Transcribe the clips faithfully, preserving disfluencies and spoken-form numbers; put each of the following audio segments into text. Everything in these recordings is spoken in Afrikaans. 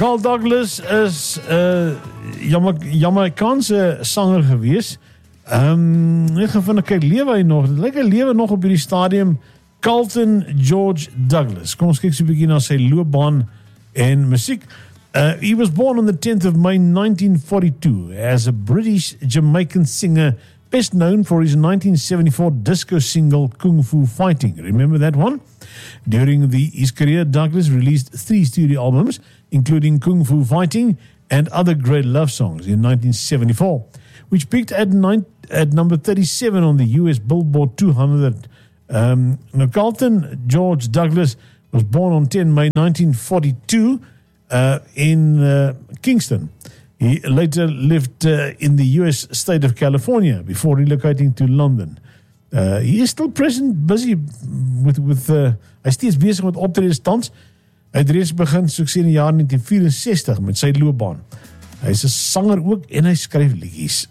Carl Douglas is 'n uh, Jama- Jamaicaanse sanger gewees. Um, net gevind ek kyk, lewe hy nog? Dit lyk hy lewe nog op hierdie stadium. Carlton George Douglas. Kom ons kyk so 'n bietjie na sy loopbaan en musiek. Uh, he was born on the tenth of May nineteen forty-two as a British Jamaican singer, best known for his nineteen seventy-four disco single Kung Fu Fighting. Remember that one? During the, his career, Douglas released three studio albums, including Kung Fu Fighting and Other Great Love Songs in nineteen seventy-four, which peaked at, nine, at number thirty-seven on the U S Billboard two hundred. Um, now, Carlton George Douglas was born on the tenth of May nineteen forty-two uh, in uh, Kingston. He later lived uh, in the U S state of California before relocating to London. Uh, he is still present, busy with, with uh, hy is steeds besig met optredes tans. Hy het reeds begin sukses in die jaar nineteen vierensestig met sy loopbaan. Hy is 'n sanger ook en hy skryf liedjies.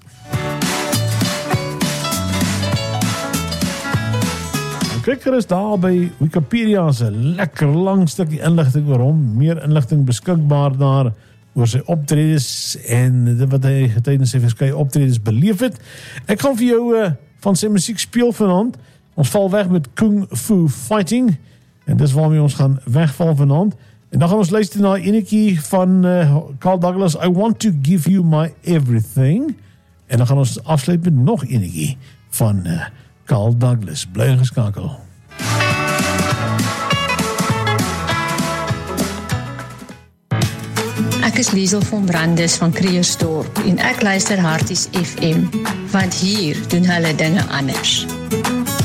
Kyk gerus daar by Wikipedia, is 'n lekker lang stukkie inligting oor hom, meer inligting beskikbaar daar oor sy optredes en dit wat hy tydens sy verskeie optredes beleef het. Ek gaan vir jou uh, van sy musiek speel vanaand. Ons val weg met Kung Fu Fighting en dis waarmee ons gaan wegval vanaand. En dan gaan ons luister na enetjie van uh, Carl Douglas, I Want to Give You My Everything. En dan gaan ons afsluit met nog enetjie van uh, Carl Douglas. Bly ingeskakel. Ek is Liesel van Brandes van Kreersdorp en ek luister Harties F M, want hier doen hulle dinge anders.